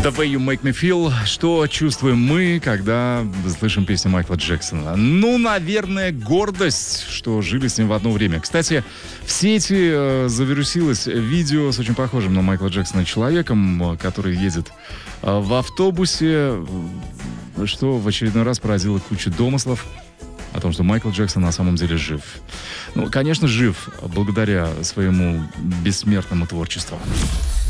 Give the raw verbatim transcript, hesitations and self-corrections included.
The Way You Make Me Feel. Что чувствуем мы, когда слышим песню Майкла Джексона? Ну, наверное, гордость, что жили с ним в одно время. Кстати, в сети э, завирусилось видео с очень похожим на Майкла Джексона человеком, который едет э, в автобусе, что в очередной раз поразило кучу домыслов о том, что Майкл Джексон на самом деле жив. Ну, конечно, жив благодаря своему бессмертному творчеству.